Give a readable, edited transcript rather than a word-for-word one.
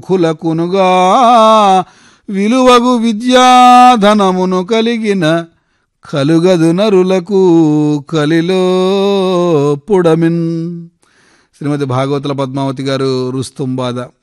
కులకునుగా విలువగు విద్యాధనమును కలిగిన కలుగదు నరులకు కలిలో పుడమిన్. శ్రీమతి భాగవతుల పద్మావతి గారు రుస్తుంబాద.